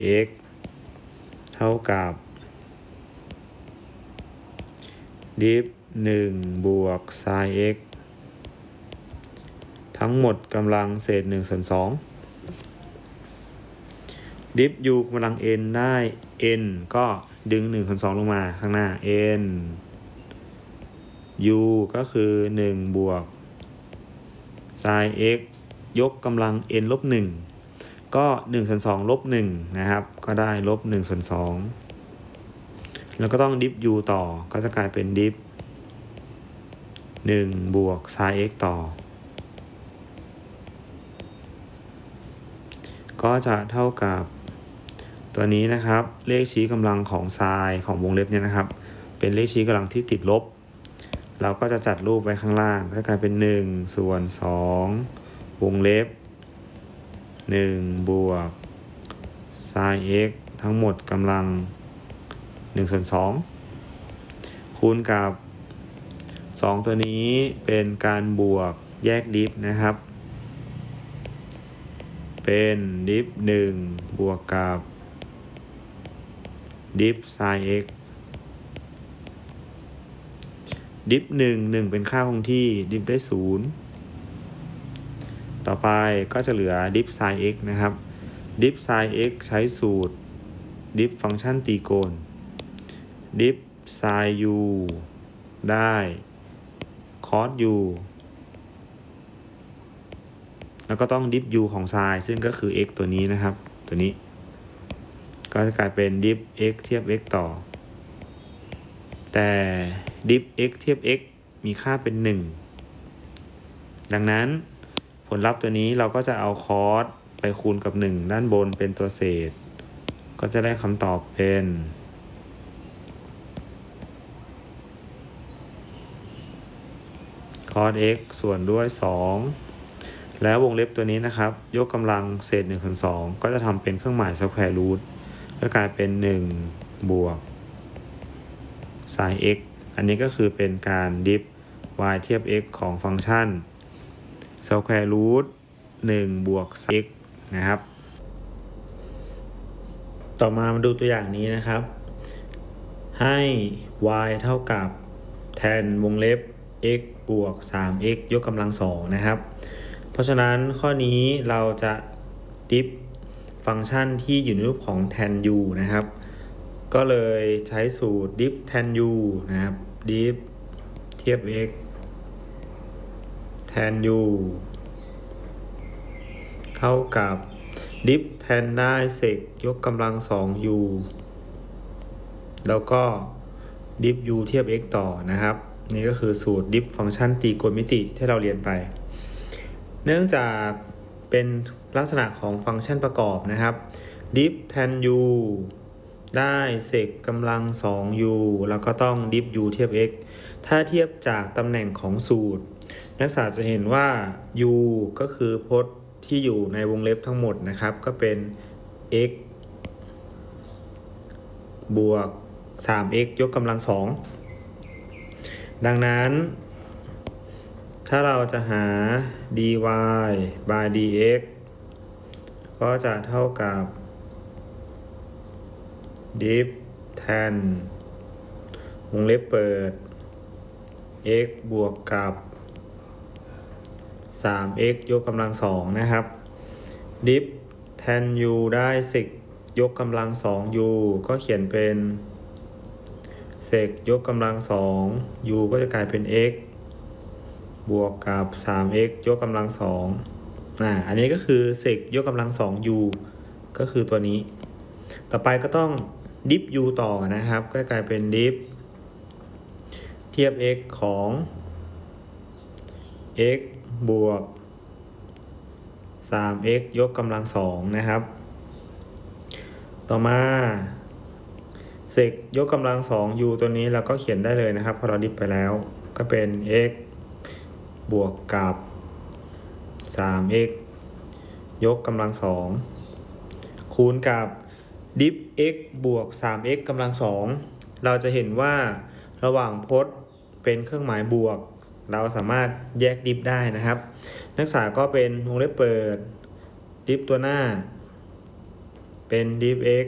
x เท่ากับดิฟ1 บวก sin x ทั้งหมดกำลังเศษ1/2ดิฟ u กำลัง n ได้ n ก็ดึง1/2ลงมาข้างหน้า n u ก็คือ1 บวก sin x ยกกำลัง n ลบ1ก็1/2ลบ1นะครับก็ได้ลบ1/2แล้วก็ต้องดิฟ u ต่อก็จะกลายเป็นดิฟ1 บวก sin x ต่อก็จะเท่ากับตัวนี้นะครับเลขชี้กำลังของไซน์ของวงเล็บเนี่ยนะครับเป็นเลขชี้กำลังที่ติดลบเราก็จะจัดรูปไว้ข้างล่างก็กลายเป็น1 ส่วน 2 วงเล็บ1 บวก sin x ทั้งหมดกำลัง1/2คูณกับ2ตัวนี้เป็นการบวกแยกดิฟนะครับเป็นดิฟ1 บวกกับดิฟ sin x ดิฟ1 เป็นค่าคงที่ดิฟได้0ต่อไปก็จะเหลือดิฟ sin x นะครับดิฟ sin x ใช้สูตรดิฟฟังก์ชันตรีโกณดิฟ sin u ได้ cos u แล้วก็ต้องดิฟ u ของ sin ซึ่งก็คือ x ตัวนี้นะครับตัวนี้ก็จะกลายเป็นดิฟ x เทียบ x ต่อแต่ดิฟ x เทียบ x มีค่าเป็น1ดังนั้นผลลัพธ์ตัวนี้เราก็จะเอาคอสไปคูณกับ1ด้านบนเป็นตัวเศษก็จะได้คำตอบเป็นคอส x ส่วนด้วย2แล้ววงเล็บตัวนี้นะครับยกกำลังเศษ1/2ก็จะทำเป็นเครื่องหมายสแควร์รูทก็กลายเป็น1 บวก sin x อันนี้ก็คือเป็นการดิฟ y เทียบ x ของฟังก์ชันสแควร์รูท1 บวก x นะครับต่อมาดูตัวอย่างนี้นะครับให้ y เท่ากับแทนวงเล็บ x บวก 3x ยกกำลัง2นะครับเพราะฉะนั้นข้อนี้เราจะดิฟฟังก์ชันที่อยู่ในรูปของ tan u นะครับก็เลยใช้สูตรดิฟ tan u นะครับดิฟเทียบ x tan u เท่ากับดิฟ tan ได้เสกยกกำลัง 2u แล้วก็ดิฟ u เทียบ x ต่อนะครับนี่ก็คือสูตรดิฟฟังก์ชันตรีโกณมิติที่เราเรียนไปเนื่องจากเป็นลักษณะของฟังก์ชันประกอบนะครับดิฟ tan u ได้เศษกำลัง 2u แล้วก็ต้องดิฟ u เทียบ x ถ้าเทียบจากตำแหน่งของสูตรนักศึกษาจะเห็นว่า u ก็คือพจน์ที่อยู่ในวงเล็บทั้งหมดนะครับก็เป็น x บวก 3x ยกกำลัง 2ดังนั้นถ้าเราจะหา dy by dx ก็จะเท่ากับ diff tan วงเล็บเปิด x บวกกับ 3x ยกกำลัง 2นะครับ diff tan u ได้เศษยกกำลัง 2u ก็เขียนเป็นเศษยกกำลัง 2u ก็จะกลายเป็น x บวกกับ 3x ยกกำลัง 2อันนี้ก็คือเศษยกกำลัง 2u ก็คือตัวนี้ต่อไปก็ต้องดิฟ u ต่อนะครับก็กลายเป็นดิฟเทียบ x ของ x บวก 3x ยกกำลัง 2นะครับต่อมาเศษยกกำลัง 2u ตัวนี้เราก็เขียนได้เลยนะครับพอเราดิฟไปแล้วก็เป็น x บวกกับ 3x ยกกำลัง 2คูณกับดิฟ x บวก 3x กำลัง 2เราจะเห็นว่าระหว่างพจน์เป็นเครื่องหมายบวกเราสามารถแยกดิฟได้นะครับนักศึกษาก็เป็นวงเล็บเปิดดิฟตัวหน้าเป็น diff x